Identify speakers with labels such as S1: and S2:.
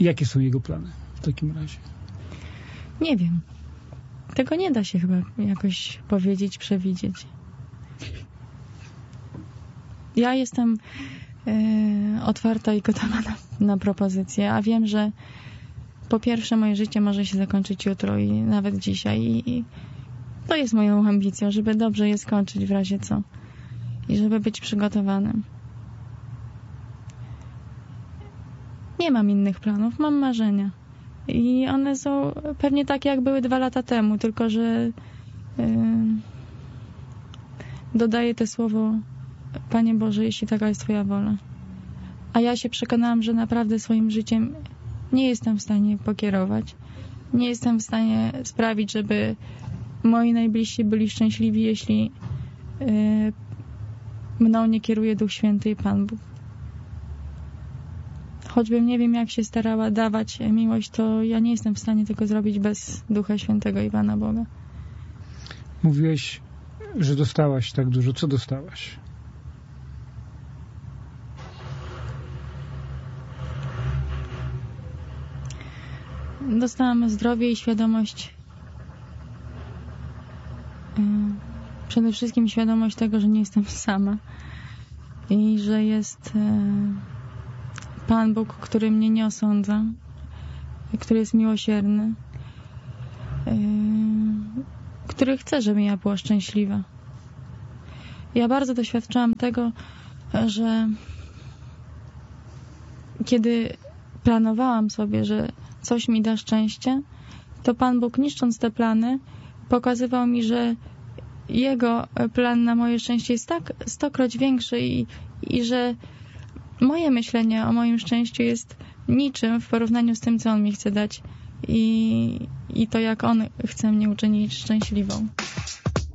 S1: Jakie są jego plany w takim razie?
S2: Nie wiem. Tego nie da się chyba jakoś powiedzieć, przewidzieć. Ja jestem otwarta i gotowa na propozycje, a wiem, że po pierwsze moje życie może się zakończyć jutro i nawet dzisiaj i to jest moją ambicją, żeby dobrze je skończyć w razie co i żeby być przygotowanym. Nie mam innych planów, mam marzenia i one są pewnie takie jak były 2 lata temu, tylko że dodaję to słowo: Panie Boże, jeśli taka jest Twoja wola. A ja się przekonałam, że naprawdę swoim życiem nie jestem w stanie pokierować. Nie jestem w stanie sprawić, żeby moi najbliżsi byli szczęśliwi, jeśli mną nie kieruje Duch Święty i Pan Bóg. Choćbym nie wiem, jak się starała dawać miłość, to ja nie jestem w stanie tego zrobić bez Ducha Świętego i Pana Boga.
S1: Mówiłeś, że dostałaś tak dużo. Co dostałaś?
S2: Dostałam zdrowie i świadomość. Przede wszystkim świadomość tego, że nie jestem sama i że jest Pan Bóg, który mnie nie osądza, który jest miłosierny, który chce, żebym ja była szczęśliwa. Ja bardzo doświadczyłam tego, że kiedy planowałam sobie, że coś mi da szczęście, to Pan Bóg, niszcząc te plany, pokazywał mi, że Jego plan na moje szczęście jest tak 100-kroć większy i że moje myślenie o moim szczęściu jest niczym w porównaniu z tym, co On mi chce dać i to, jak On chce mnie uczynić szczęśliwą.